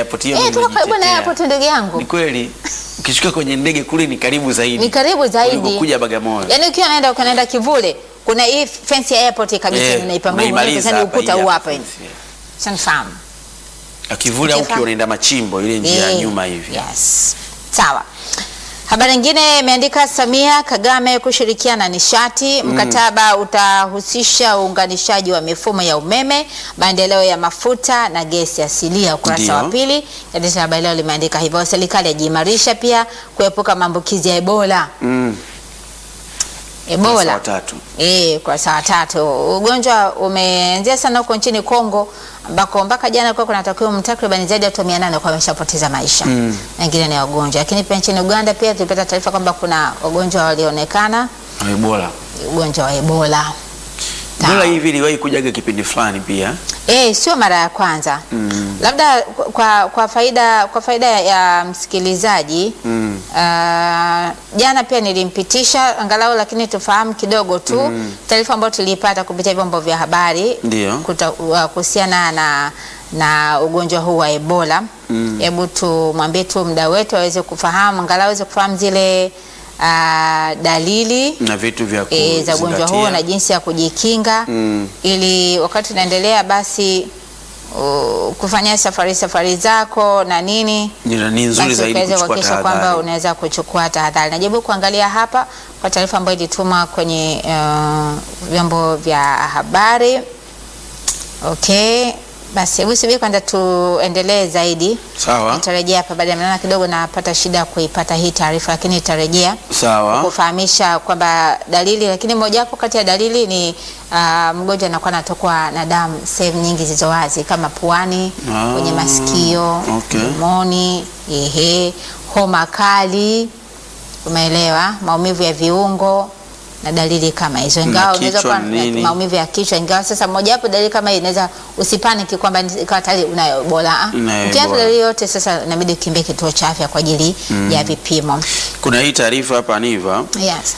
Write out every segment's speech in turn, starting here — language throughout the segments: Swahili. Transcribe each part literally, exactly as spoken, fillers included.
airport hiyo. Eh, tuko karibu na airport ndugu yangu. Ni kweli. Ukishuka kwenye ndege kule ni karibu zaidi. Ni karibu zaidi. Kuliko kuja Bagamoyo. Yaani ukiwa unaenda ukaenda Kivule, kuna hii fence ya airport kabisa Eh, unaipanga unaimaliza unasema hapa, ukuta hii huu hapa hapa hivi. fence, Shanfahamu. Kivule au Ukifa- ukiwa unaenda Machimbo ile njia ya Eh, nyuma hivi. Yes. Sawa. Habari nyingine imeandika Samia Kagame kushirikiana nishati, mkataba utahusisha uunganishaji wa mifumo ya umeme, maendeleo ya mafuta na gesi asilia, ukurasa Ndio. wa pili. Gazeti la Habari Leo limeandika hivyo. Serikali yajiimarisha pia kuepuka maambukizi ya Ebola. Mm. Ebola. Saa tatu. Eh, kwa saa tatu. Ugonjwa umeanzia sana huko nchini Kongo ambako mpaka jana kwa kuna takwimu takriban zaidi ya watu mia nane kwa wameshapoteza maisha. Mm. Wengine ni wagonjwa. Lakini pia nchini Uganda pia tulipata taarifa kwamba kuna wagonjwa walioonekana Ebola. ugonjwa wa Ebola. Ebola hivi iliwahi kujaga kipindi fulani pia. Eh, sio mara ya kwanza. Mm. Labda kwa kwa faida kwa faida ya msikilizaji Mm. uh, jana pia nilimpitisha angalau, lakini tufahamu kidogo tu mm. taarifa ambayo tuliipata kupitia vyombo vya habari Ndio. kuhusiana na na ugonjwa huu wa Ebola. Hebu mm. tumwambie tu mda wetu aweze kufahamu angalau aweze kufahamu zile uh, dalili Na vitu vya e, za ugonjwa huu na jinsi ya kujikinga Mm. ili wakati tunaendelea basi uh, kufanya safari safari zako na nini Ni ni nzuri basi zaidi ukaweza kuchukua kuhakikisha kwamba tahadhari. unaweza kuchukua tahadhari. Najaribu kuangalia hapa kwa taarifa ambayo ilituma kwenye uh, vyombo vya habari. Okay, basi hebu subiri kwanza tuendelee zaidi. Sawa. Nitarejea hapa baada ya maana kidogo napata shida ya kuipata hii taarifa, lakini nitarejea Sawa. kufahamisha kwamba dalili, lakini moja wapo kati ya dalili ni uh, mgonjwa anakuwa anatokwa na damu sehemu nyingi zilizo wazi kama puani, Ah, kwenye masikio, okay. mdomoni, ehe, homa kali, umeelewa, maumivu ya viungo na dalili kama hizo. Ingawa unaweza kichwa kuwa nini? na maumivu ya kichwa, ingawa sasa moja wapo dalili kama hii inaweza usipaniki kwamba ikawa tayari una Ebola. Una Ukianza Ebola. dalili yote sasa inabidi ukimbie kituo cha afya kwa ajili ya vipimo. Kuna hii taarifa hapa Niva. Yes.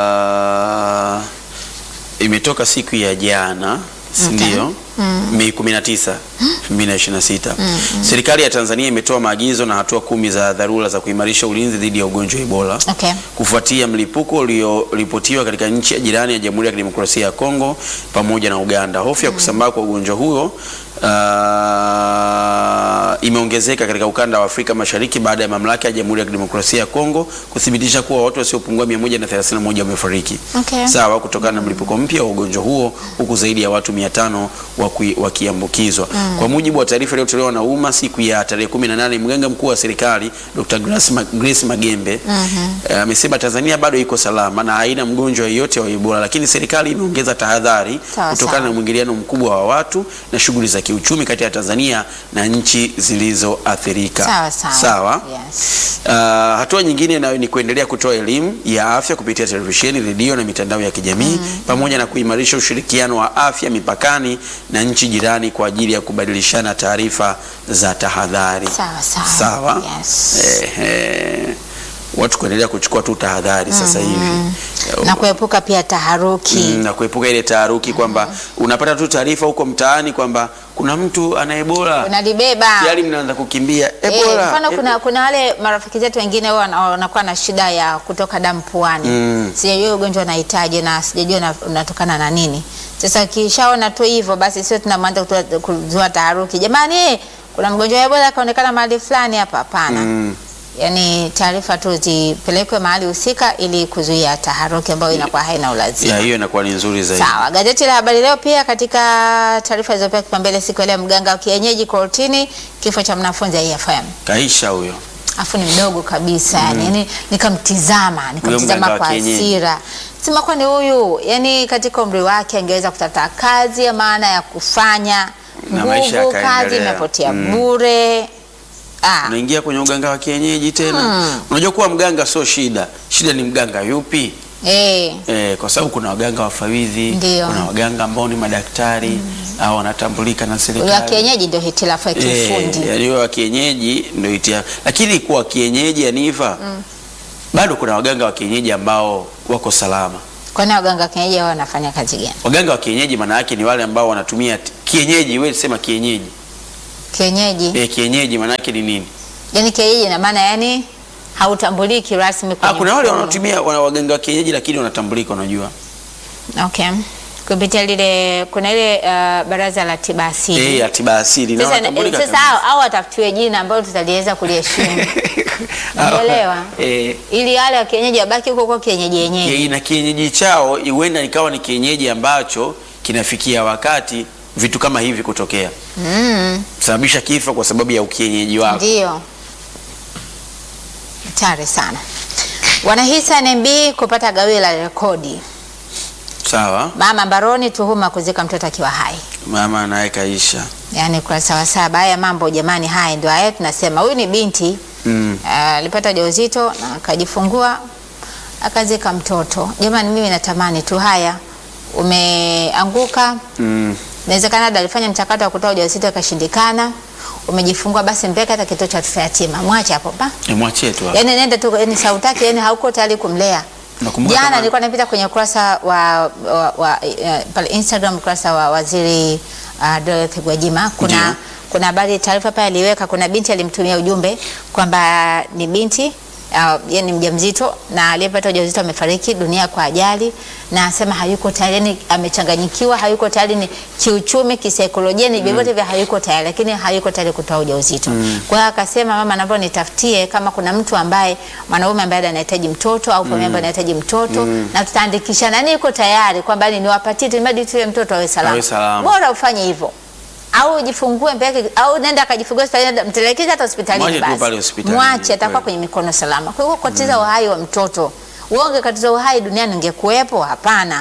Uh, imetoka siku ya jana, si ndio? Mei kumi na tisa, elfu mbili na ishirini na sita. Serikali ya Tanzania imetoa maagizo na hatua kumi za dharura za kuimarisha ulinzi dhidi ya ugonjwa wa Ebola. Okay. Kufuatia mlipuko ulioripotiwa katika nchi ya jirani ya Jamhuri ya Kidemokrasia ya Kongo pamoja na Uganda. Hofu ya kusambaa kwa ugonjwa huo Uh, imeongezeka katika ukanda wa Afrika Mashariki baada ya mamlaka ya Jamhuri ya Kidemokrasia ya Kongo kuthibitisha kuwa watu wasiopungua mia moja thelathini na moja wamefariki. Okay. Sawa, kutokana na mlipuko mpya wa ugonjwa huo, huku zaidi ya watu mia tano wakiambukizwa. Mm. Kwa mujibu wa taarifa iliyotolewa na umma siku ya tarehe kumi na nane, mganga mkuu wa serikali Doctor Grace, Ma Grace Magembe amesema uh, Tanzania bado iko salama na haina mgonjwa yeyote wa Ebola, lakini serikali imeongeza tahadhari kutokana na mwingiliano mkubwa wa watu na shughuli za kiuchumi kati ya Tanzania na nchi zilizoathirika. Sawa, sawa. Sawa. Yes. Uh, hatua nyingine nayo ni kuendelea kutoa elimu ya afya kupitia televisheni, redio na mitandao ya kijamii mm. pamoja na kuimarisha ushirikiano wa afya mipakani na nchi jirani kwa ajili ya kubadilishana taarifa za tahadhari. Sawa, sawa. Sawa. Yes. Eh, eh, watu kuendelea kuchukua tu tahadhari mm. sasa hivi na kuepuka pia taharuki mm, na kuepuka ile taharuki kwamba mm. unapata tu taarifa huko mtaani kwamba kuna mtu ana Ebola, unalibeba tayari mnaanza kukimbia Eh, Ebola. mfano kuna kuna wale marafiki zetu wengine wao wanakuwa na shida ya kutoka damu puani. Mm. Sijajua ugonjwa unahitaji na sijajua unatokana na nini. Sasa kishaona tu hivyo basi sio tunamwanza kuzua taharuki. Jamani, kuna mgonjwa wa Ebola kaonekana mahali fulani hapa, hapana. Mm. Yaani taarifa tu zipelekwe mahali husika ili kuzuia taharuki ambayo inakuwa haina ulazima. Ya, hiyo inakuwa ni nzuri zaidi. Sawa. Gazeti la Habari Leo pia katika taarifa zilizopewa kipaumbele siku ile, mganga wa kienyeji kortini, kifo cha mwanafunzi I F M. Kaisha huyo. Afu ni mdogo kabisa. Mm. Yani nikamtizama, nikamtizama kwa hasira. Sema kwani huyu, yani katika umri wake angeweza kutafuta kazi ya maana ya kufanya. Nguvu kazi imepotea mm. bure. Ah. Unaingia kwenye uganga wa kienyeji tena. Hmm. Unajua kuwa mganga sio shida. Shida ni mganga yupi? Eh. Eh, kwa sababu kuna waganga wafawidhi, kuna waganga ambao ni madaktari mm. au wanatambulika na serikali. Wa kienyeji ndio hitilafu ya kiufundi. Eh, yaani wa kienyeji ndio hitilafu. Lakini kwa kienyeji Aniva mm. bado kuna waganga wa kienyeji ambao wako salama. Kwani waganga wa kienyeji wao wanafanya kazi gani? Waganga wa kienyeji maana yake ni wale ambao wanatumia kienyeji, wewe sema kienyeji. Kienyeji. Eh, kienyeji maana yake ni nini? Yaani kienyeji ina maana yani hautambuliki rasmi kwa. Ah, kuna wale wanaotumia wana waganga wa kienyeji lakini wanatambulika, unajua. Okay. Kupitia lile kuna ile uh, baraza la tiba asili. Eh, tiba asili na wanatambulika. Sasa hao au watafutiwe jina ambalo tutaliweza kuliheshimu. Unaelewa? Eh. Ili wale wa kienyeji wabaki huko kwa kienyeji yenyewe. Eh, na kienyeji chao huenda nikawa ni kienyeji ambacho kinafikia wakati vitu kama hivi kutokea. Mm. Sababisha kifo kwa sababu ya ukienyeji wako. Ndio. Hatari sana. Wanahisa N M B kupata gawio la rekodi. Sawa. Mama mbaroni tuhuma kuzika mtoto akiwa hai. Mama naye kaisha. Yaani kwa sawa saba haya mambo jamani, haya ndio haya tunasema. Huyu ni binti Mm. alipata uh, ujauzito na akajifungua akazika mtoto. Jamani, mimi natamani tu haya umeanguka. Mm. Inawezekana dada alifanya mchakato wa kutoa ujauzito akashindikana. Umejifungua basi mpeka hata kituo cha watoto yatima. Mwache hapo ba. E, mwachie tu hapo. Yaani nenda tu, yani sautaki, yani hauko tayari kumlea. Nakumbuka Jana kama... nilikuwa napita kwenye ukurasa wa, wa, wa uh, pale Instagram, ukurasa wa waziri uh, Dorothy Gwajima. Kuna Ndiyo. kuna habari, taarifa pale aliweka, kuna binti alimtumia ujumbe kwamba ni binti uh, yani mjamzito na aliyepata ujauzito amefariki dunia kwa ajali, na asema hayuko tayari, yani amechanganyikiwa, hayuko tayari ni kiuchumi, kisaikolojia, ni vyovyote vya hayuko tayari, lakini hayuko tayari kutoa ujauzito. Mm. Kwa hiyo akasema, mama, naomba nitafutie kama kuna mtu ambaye mwanaume ambaye anahitaji mtoto au familia ambayo inahitaji mtoto, mm. na tutaandikisha nani yuko tayari kwamba ni niwapatie tu mradi tu mtoto awe salama. Awe salama. Bora ufanye hivyo. Au ujifungue mpeke au nenda akajifungue hospitali, mtelekeza hata hospitalini basi. Mwache atakuwa kwenye mikono salama. Kwa hiyo kutiza mm. uhai wa mtoto. Uonge katiza uhai duniani ungekuepo? Hapana.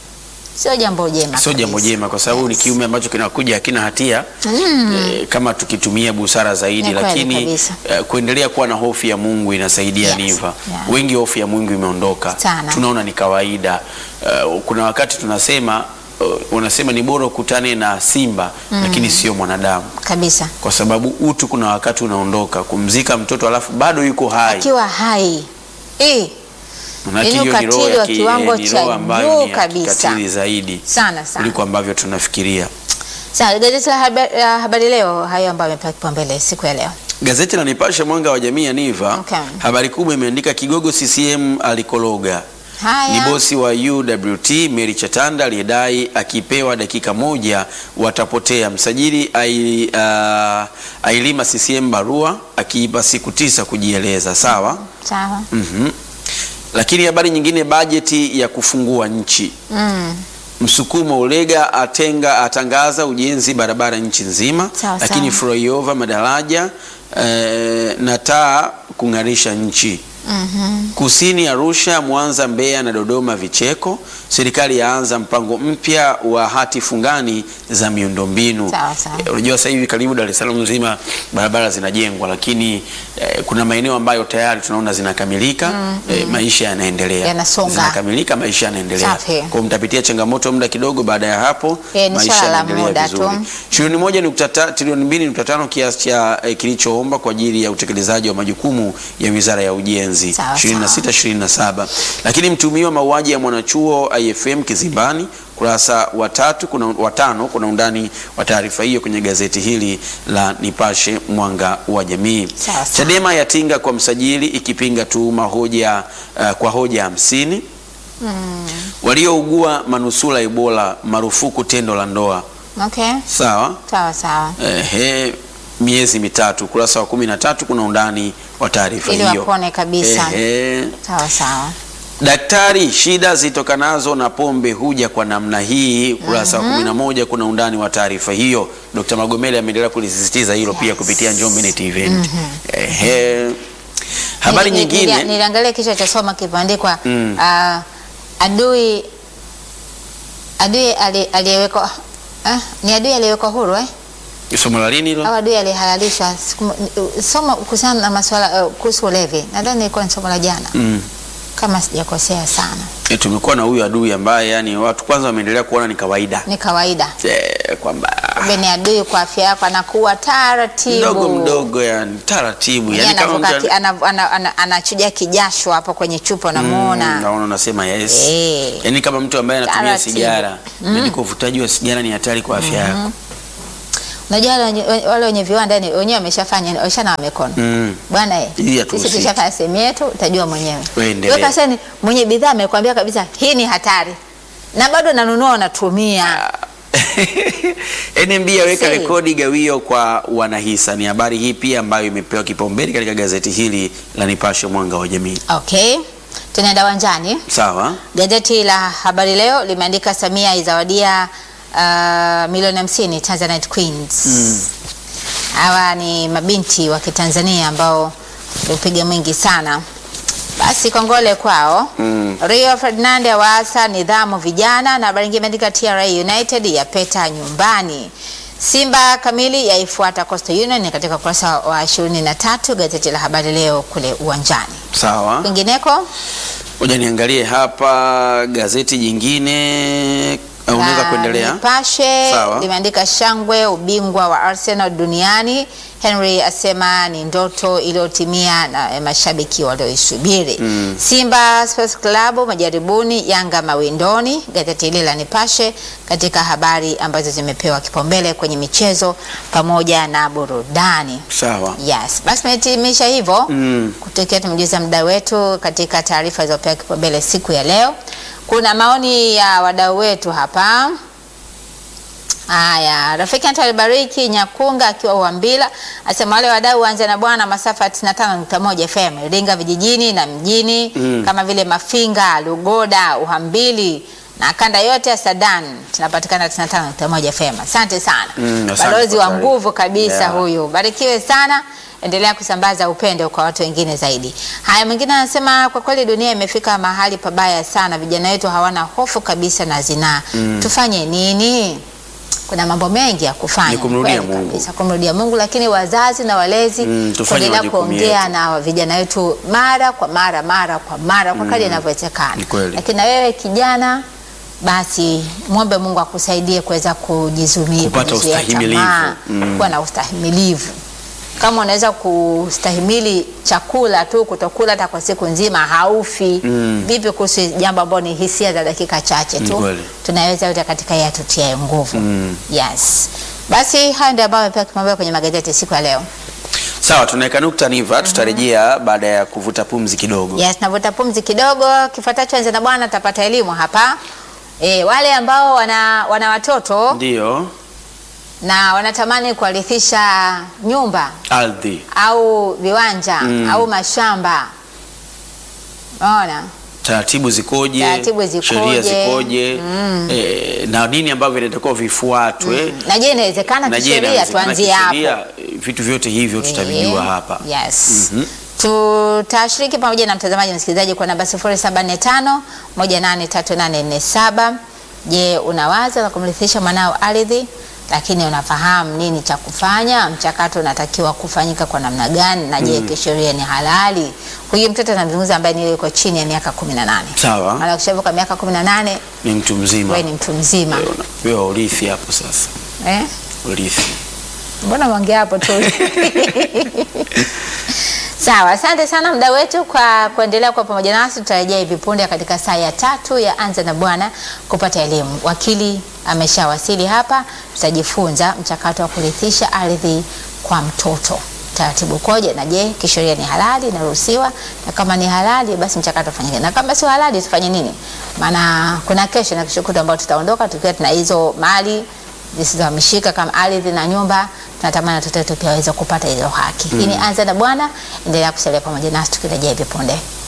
Sio jambo jema. Sio jambo jema kwa sababu yes. ni kiume ambacho kinakuja hakina hatia mm. eh, kama tukitumia busara zaidi, lakini eh, kuendelea kuwa na hofu ya Mungu inasaidia. Yes. Niva. Yeah. Wengi hofu ya Mungu imeondoka. Sana. Tunaona ni kawaida. Uh, kuna wakati tunasema Uh, unasema ni bora ukutane na simba mm. lakini sio mwanadamu kabisa, kwa sababu utu kuna wakati unaondoka. Kumzika mtoto alafu bado yuko hai akiwa hai eh, ni ukatili wa kiwango cha juu kabisa, katili zaidi sana sana kuliko ambavyo tunafikiria. Sasa gazeti la habari, uh, habari leo, hayo ambayo yamepewa kipaumbele siku ya leo. Gazeti la Nipashe Mwanga wa Jamii Niva, okay. habari kubwa imeandika kigogo C C M alikologa. Haya. Ni bosi wa U W T Mary Chatanda aliyedai akipewa dakika moja watapotea. Msajili ai, uh, ailima C C M barua akiipa siku tisa kujieleza. Sawa? Sawa. Mhm. Lakini habari nyingine, bajeti ya kufungua nchi. Mm. Msukumo Ulega atenga atangaza ujenzi barabara nchi nzima. Sawa, lakini flyover madaraja eh, na taa kung'arisha nchi. Mm-hmm. Kusini Arusha, Mwanza, Mbeya na Dodoma vicheko. Serikali yaanza mpango mpya wa hati fungani za miundombinu. Unajua e, sasa hivi karibu Dar es Salaam nzima barabara zinajengwa, lakini e, kuna maeneo ambayo tayari tunaona zinakamilika. Mm-hmm. E, maisha yanaendelea. Yanasonga. Zinakamilika, maisha yanaendelea. Kwa mtapitia changamoto muda kidogo, baada ya hapo e, maisha yanaendelea vizuri. Trilioni moja nukta tano trilioni mbili nukta tano kiasi cha e, kilichoomba kwa ajili ya utekelezaji wa majukumu ya Wizara ya Ujenzi ishirini na sita ishirini na saba. Lakini mtuhumiwa mauaji ya mwanachuo I F M kizimbani, kurasa wa tatu kuna watano kuna undani wa taarifa hiyo kwenye gazeti hili la Nipashe Mwanga wa Jamii. Chadema yatinga kwa msajili ikipinga tuhuma hoja uh, kwa hoja hamsini. Mm. Waliougua manusura Ebola marufuku tendo la ndoa. Okay. Sawa? Sawa sawa. Ehe, miezi mitatu, kurasa wa kumi na tatu kuna undani wa taarifa hiyo. Ili wapone kabisa. Ehe. Sawa sawa. Daktari, shida zitokanazo na pombe huja kwa namna hii, kurasa wa mm -hmm. kumi na moja kuna undani wa taarifa hiyo. Dokta Magomele ameendelea kulisisitiza hilo. Yes. Pia kupitia Njombe Net Event. Mm -hmm. Ehe. Habari Nili, nyingine niliangalia kichwa cha soma kimeandikwa mm. uh, adui adui aliyewekwa eh, ni adui aliyewekwa huru eh? Somo la lini hilo? Au adui alihalalishwa. Somo kuhusiana na masuala uh, kuhusu ulevi. Nadhani ilikuwa ni somo la jana. Mm. Kama sijakosea sana. E, tumekuwa na huyu adui ambaye yani watu kwanza wameendelea kuona ni kawaida. Ni kawaida. E, kwamba ni adui kwa afya yako, anakuwa taratibu. Mdogo mdogo yani taratibu. Yani kama mtu anachuja kijasho hapo kwenye chupa unamuona. Mm, naona unasema yes. E. Yani kama mtu ambaye anatumia sigara. Mm. Ni uvutaji wa sigara ni hatari kwa afya yako. Mm -hmm. Unajua wale wenye- wale wenye viwanda ni wenyewe wameshafanya wameshana mikono. Mm. Bwana eh. Ili hatuhusiki. Sisi tushafanya sehemu yetu, utajua mwenyewe. Wewe endelea. Wewe kaseni mwenye bidhaa amekwambia kabisa hii ni hatari. Na bado nanunua unatumia. N M B yaweka Si. rekodi gawio kwa wanahisa. Ni habari hii pia ambayo imepewa kipaumbele katika gazeti hili la Nipashe Mwanga wa Jamii. Okay. Tunaenda uwanjani. Sawa. Gazeti la Habari Leo limeandika Samia izawadia uh, milioni hamsini Tanzanite Queens. Mm. Hawa ni mabinti wa Kitanzania ambao upiga mwingi sana. Basi kongole kwao. Mm. Rio Ferdinand awaasa nidhamu vijana, na habari nyingine imeandika T R A United ya peta nyumbani. Simba kamili yaifuata Coastal Union katika ukurasa wa ishirini na tatu gazeti la Habari Leo kule uwanjani. Sawa. Kwingineko Ngoja niangalie hapa gazeti jingine. Au unaweza na kuendelea? Nipashe Sawa. limeandika shangwe ubingwa wa Arsenal duniani. Henry asema ni ndoto iliyotimia na eh, mashabiki walioisubiri. Mm. Simba Sports Club majaribuni, Yanga mawindoni. Gazeti hili la Nipashe katika habari ambazo zimepewa kipaumbele kwenye michezo pamoja na burudani. Sawa. Yes, basi tumehitimisha hivyo. Mm. Kutokea tumjuza muda wetu katika taarifa zilizopewa kipaumbele siku ya leo. Kuna maoni ya wadau wetu hapa. Haya, rafiki Anto Alibariki Nyakunga akiwa Uambila asema wale wadau waanze na bwana masafa tisini na tano nukta moja F M Iringa vijijini na mjini, Mm. kama vile Mafinga, Lugoda, Uhambili na kanda yote ya Sadan tunapatikana tisini na tano nukta moja F M. Asante sana. Mm, asante Balozi kwa wa taarifa. nguvu kabisa, Yeah. huyu. Barikiwe sana. Endelea kusambaza upendo kwa watu wengine zaidi. Haya, mwingine anasema kwa kweli dunia imefika mahali pabaya sana, vijana wetu hawana hofu kabisa na zinaa. Mm. Tufanye nini? Kuna mambo mengi ya kufanya. Ni kumrudia kweli Mungu. kabisa, kumrudia Mungu, lakini wazazi na walezi Mm, tufanye kuendelea majukumu kuongea yetu. na vijana wetu mara kwa mara mara kwa mara kwa kadri inavyowezekana. Ni kweli. Lakini na wewe kijana, basi muombe Mungu akusaidie kuweza kujizumia, Kupata kujizuia ustahimilivu. tamaa, Mm. kuwa na ustahimilivu. Kama unaweza kustahimili chakula tu, kutokula hata kwa siku nzima haufi, Mm. vipi kuhusu jambo ambalo ni hisia za dakika chache Ni tu? kweli. Tunaweza yote katika yeye atutie nguvu. Mm. Yes. Basi haya ndio ambayo yamepewa kipaumbele kwenye magazeti siku ya leo. Sawa, tunaweka nukta Niva, tutarejea baada ya kuvuta pumzi kidogo. Yes, navuta pumzi kidogo. Kifuatacho anza na bwana tapata elimu hapa. E, wale ambao wana, wana watoto Ndio. na wanatamani kuwarithisha nyumba Ardhi. au viwanja Mm. au mashamba. Unaona? Taratibu zikoje? Taratibu zikoje? Sheria zikoje? Mm. Eh, na nini ambavyo inatakiwa vifuatwe? Na je, inawezekana Na je, kisheria? inawezekana Tuanzie hapo. kisheria? Eh, Vitu vyote hivyo tutavijua Eh, hapa. Yes. Mhm. Tutashiriki pamoja na mtazamaji msikilizaji kwa namba sifuri saba nne tano moja nane tatu nane nne saba. Je, unawaza la kumrithisha mwanao ardhi, lakini unafahamu nini cha kufanya? Mchakato unatakiwa kufanyika kwa namna gani? Na je, kisheria ni halali? Huyu mtoto anamzungumza ambaye ni yuko chini ya miaka kumi na nane. Sawa. Maana ukishavuka miaka kumi na nane Ni mtu mzima. wewe ni mtu mzima. Eh, unapewa urithi hapo sasa. Eh? Urithi. Mbona mwongea hapo tu? Sawa, asante sana mda wetu kwa kuendelea kwa pamoja nasi. Tutarejea hivi punde katika saa ya tatu ya Anza na Bwana kupata elimu. Wakili ameshawasili hapa, tutajifunza mchakato wa kurithisha ardhi kwa mtoto. Taratibu koje, na je, kisheria ni halali, inaruhusiwa? Na kama ni halali, basi mchakato ufanyike. Na kama sio halali, tufanye nini? Maana kuna kesho na kesho kutwa ambao tutaondoka tukiwa tuna hizo mali zisizohamishika kama ardhi na nyumba. Tunatamani watoto wetu pia waweze kupata hizo haki. Hii ni Anza na Bwana, endelea kusalia pamoja nasi tukirejea hivi punde.